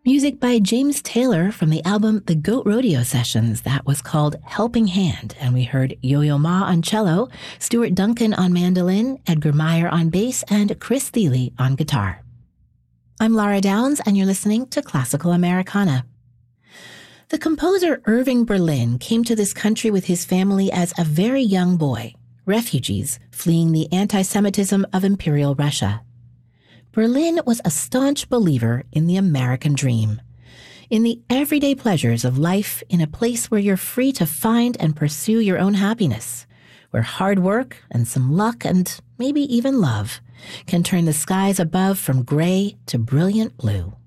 Music by James Taylor from the album The Goat Rodeo Sessions. That was called Helping Hand, and we heard Yo-Yo Ma on cello, Stuart Duncan on mandolin, Edgar Meyer on bass, and Chris Thile on guitar. I'm Laura Downs, and you're listening to Classical Americana. The composer Irving Berlin came to this country with his family as a very young boy, refugees fleeing the anti-Semitism of Imperial Russia. Berlin was a staunch believer in the American dream, in the everyday pleasures of life in a place where you're free to find and pursue your own happiness, where hard work and some luck and maybe even love can turn the skies above from gray to brilliant blue.